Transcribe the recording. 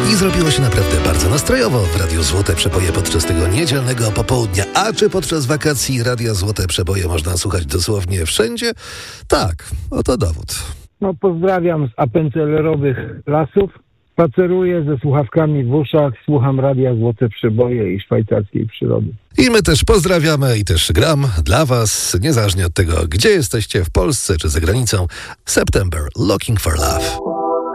I zrobiło się naprawdę bardzo nastrojowo w Radiu Złote Przeboje podczas tego niedzielnego popołudnia. A czy podczas wakacji Radia Złote Przeboje można słuchać dosłownie wszędzie? Tak, oto dowód. Pozdrawiam z apencelerowych lasów. Spaceruję ze słuchawkami w uszach, słucham Radia Złote Przeboje i szwajcarskiej przyrody. I my też pozdrawiamy i też gram dla was, niezależnie od tego, gdzie jesteście, w Polsce czy za granicą. September, Looking for Love.